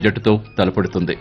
జట్టుతో తలపడుతుంది.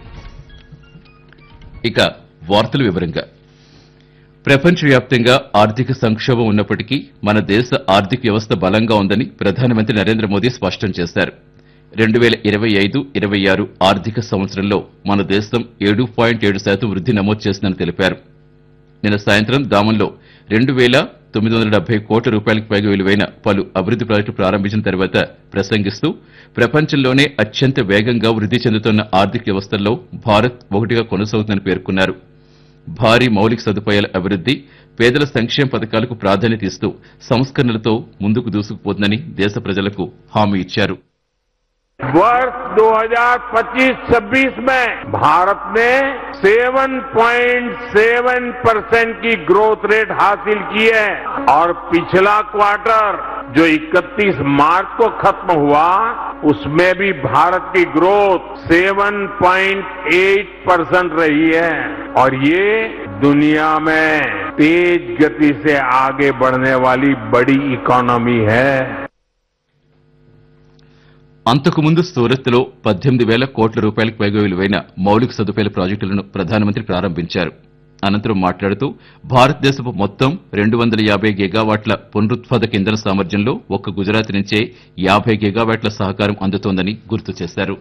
ఇక వార్తల వివరంగా ప్రపంచవ్యాప్తంగా ఆర్థిక సంక్షోభం ఉన్నప్పటికీ మన దేశ ఆర్థిక వ్యవస్థ బలంగా ఉందని ప్రధానమంత్రి నరేంద్ర మోదీ స్పష్టం చేశారు. 2025-26 ఆర్థిక సంవత్సరంలో మన దేశం 7.7% వృద్ధి నమోదు చేసిందని తెలిపారు. నిన్న సాయంత్రం దామన్లో 2,970 కోట్ల రూపాయలకు పైగా విలువైన పలు అభివృద్ది ప్రాజెక్టులు ప్రారంభించిన తర్వాత ప్రసంగిస్తూ ప్రపంచంలోనే అత్యంత వేగంగా వృద్ధి చెందుతున్న ఆర్థిక వ్యవస్థల్లో భారత్ ఒకటిగా కొనసాగుతుందని పేర్కొన్నారు. భారీ మౌలిక సదుపాయాల అభివృద్ది, పేదల సంక్షేమ పథకాలకు ప్రాధాన్యత ఇస్తూ సంస్కరణలతో ముందుకు దూసుకుపోతుందని దేశ ప్రజలకు హామీ ఇచ్చారు. वर्ष 2025-26 में भारत ने 7.7% की ग्रोथ रेट हासिल की है और पिछला क्वार्टर जो 31 मार्च को खत्म हुआ उसमें भी भारत की ग्रोथ 7.8% रही है और ये दुनिया में तेज गति से आगे बढ़ने वाली बड़ी इकोनॉमी है. అంతకుముందు సూరత్లో 18,000 కోట్ల రూపాయలకు పైగా విలువైన మౌలిక సదుపాయాల ప్రాజెక్టులను ప్రధానమంత్రి ప్రారంభించారు. అనంతరం మాట్లాడుతూ భారతదేశపు మొత్తం 250 గిగావాట్ల పునరుత్పాదక ఇంధన సామర్థ్యంలో ఒక్క గుజరాత్ నుంచే 50 గిగావాట్ల సహకారం అందుతోందని గుర్తు చేశారు.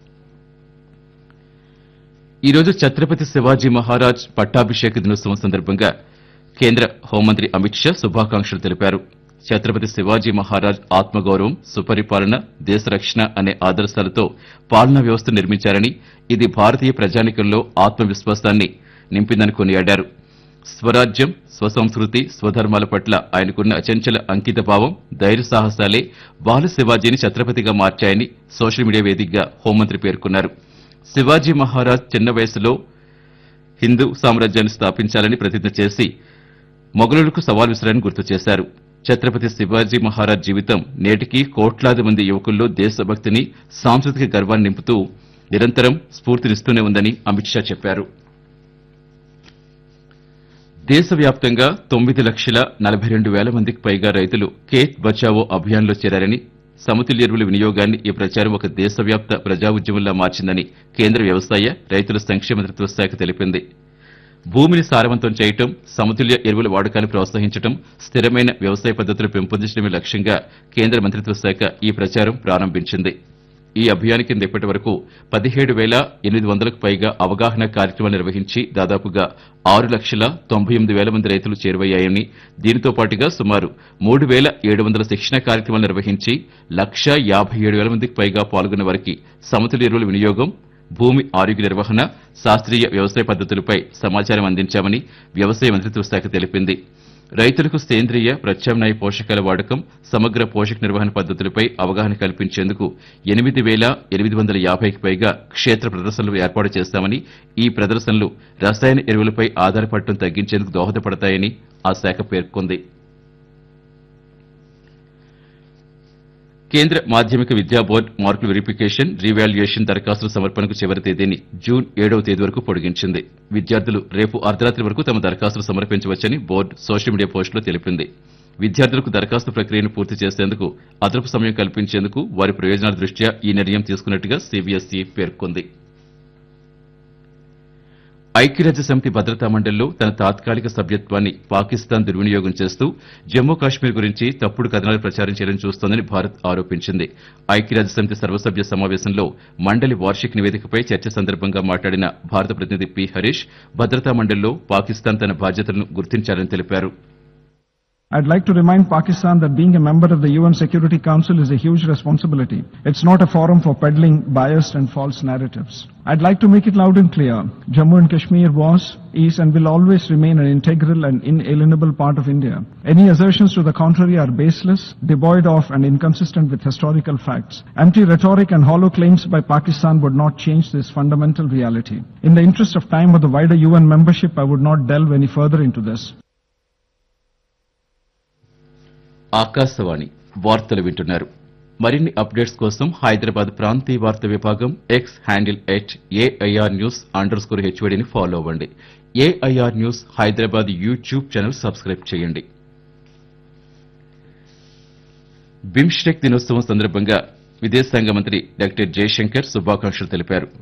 ఈ రోజు ఛత్రపతి శివాజీ మహారాజ్ పట్టాభిషేక దినోత్సవం సందర్భంగా కేంద్ర హోంమంత్రి అమిత్ షా శుభాకాంక్షలు తెలిపారు. ఛత్రపతి శివాజీ మహారాజ్ ఆత్మగౌరవం, సుపరిపాలన, దేశ రక్షణ అనే ఆదర్శాలతో పాలనా వ్యవస్థ నిర్మించారని, ఇది భారతీయ ప్రజానీకంలో ఆత్మవిశ్వాసాన్ని నింపిందని కొనియాడారు. స్వరాజ్యం, స్వసంస్కృతి, స్వధర్మాల పట్ల ఆయనకున్న అచంచల అంకితభావం, ధైర్య సాహసాలే బాల శివాజీని ఛత్రపతిగా మార్చాయని సోషల్ మీడియా వేదికగా హోంమంత్రి పేర్కొన్నారు. శివాజీ మహారాజ్ చిన్న వయసులో హిందూ సామ్రాజ్యాన్ని స్థాపించాలని ప్రతిజ్ఞ చేసి మొఘలులకు సవాల్ విసిరారని గుర్తు చేశారు. ఛత్రపతి శివాజీ మహారాజ్ జీవితం నేటికీ కోట్లాది మంది యువకుల్లో దేశభక్తిని, సాంస్కృతిక గర్వాన్ని నింపుతూ నిరంతరం స్ఫూర్తినిస్తూనే ఉందని అమిత్ షా చెప్పారు. దేశవ్యాప్తంగా 9,42,000 మందికి పైగా రైతులు ఖేత్ బచావో అభియాన్లో చేరారని, సమతుల్య ఎరువుల వినియోగాన్ని ఈ ప్రచారం ఒక దేశవ్యాప్త ప్రజా ఉద్యమంలా మార్చిందని కేంద్ర వ్యవసాయ, రైతుల సంక్షేమ మంత్రిత్వ శాఖ తెలిపింది. భూమిని సారవంతం చేయటం, సమతుల్య ఎరువుల వాడకాన్ని ప్రోత్సహించడం, స్థిరమైన వ్యవసాయ పద్దతులు పెంపొందించడమే లక్ష్యంగా కేంద్ర మంత్రిత్వ శాఖ ఈ ప్రచారం ప్రారంభించింది. ఈ అభియాన్ కింద ఇప్పటి వరకు 17,800కు పైగా అవగాహన కార్యక్రమాలు నిర్వహించి దాదాపుగా 6,98,000 మంది రైతులు చేరువయ్యాయని, దీనితో పాటుగా సుమారు 3,700 శిక్షణ కార్యక్రమాలు నిర్వహించి 1,57,000 మందికి పైగా పాల్గొన్న వారికి సమతుల్య ఎరువుల వినియోగం, భూమి ఆరోగ్య నిర్వహణ, శాస్త్రీయ వ్యవసాయ పద్దతులపై సమాచారం అందించామని వ్యవసాయ మంత్రిత్వ శాఖ తెలిపింది. రైతులకు సేంద్రియ, ప్రత్యామ్నాయ పోషకాల వాడకం, సమగ్ర పోషక నిర్వహణ పద్దతులపై అవగాహన కల్పించేందుకు 8,850కి పైగా క్షేత్ర ప్రదర్శనలు ఏర్పాటు చేస్తామని, ఈ ప్రదర్శనలు రసాయన ఎరువులపై ఆధారపడటం తగ్గించేందుకు దోహదపడతాయని ఆ శాఖ పేర్కొంది. కేంద్ర మాధ్యమిక విద్యా బోర్డు మార్కుల వెరిఫికేషన్, రీవాల్యుయేషన్ దరఖాస్తుల సమర్పణకు చివరి తేదీని జూన్ 7వ తేదీ వరకు పొడిగించింది. విద్యార్థులు రేపు అర్ధరాత్రి వరకు తమ దరఖాస్తులు సమర్పించవచ్చని బోర్డు సోషల్ మీడియా పోస్టులో తెలిపింది. విద్యార్థులకు దరఖాస్తు ప్రక్రియను పూర్తి చేసేందుకు అదనపు సమయం కల్పించేందుకు వారి ప్రయోజనాల దృష్ట్యా ఈ నిర్ణయం తీసుకున్నట్టుగా సీబీఎస్ఈ పేర్కొంది. ఐక్యరాజ్యసమితి భద్రతా మండలిలో తన తాత్కాలిక సభ్యత్వాన్ని పాకిస్తాన్ దుర్వినియోగం చేస్తూ జమ్మూ కాశ్మీర్ గురించి తప్పుడు కథనాలు ప్రచారం చేయడం చూస్తోందని భారత్ ఆరోపించింది. ఐక్యరాజ్యసమితి సర్వసభ్య సమావేశంలో మండలి వార్షిక నివేదికపై చర్చ సందర్భంగా మాట్లాడిన భారత ప్రతినిధి పి హరీష్, భద్రతా మండలిలో పాకిస్తాన్ తన బాధ్యతలను గుర్తించాలని తెలిపారు. I'd like to remind Pakistan that being a member of the UN Security Council is a huge responsibility. It's not a forum for peddling biased and false narratives. I'd like to make it loud and clear. Jammu and Kashmir was, is and will always remain an integral and inalienable part of India. Any assertions to the contrary are baseless, devoid of and inconsistent with historical facts. Empty rhetoric and hollow claims by Pakistan would not change this fundamental reality. In the interest of time of the wider UN membership, I would not delve any further into this. Akashvani వార్తలు వింటున్నారు. మరిన్ని updates కోసం హైదరాబాద్ ప్రాంతీయ వార్తా విభాగం X handle @AIR_News_HODని follow అవ్వండి. AIR news Hyderabad YouTube channel subscribe చేయండి. BIMSTEC దినోత్సవం సందర్భంగా విదేశాంగ మంత్రి డాక్టర్ జయశంకర్ శుభాకాంక్షలు తెలిపారు.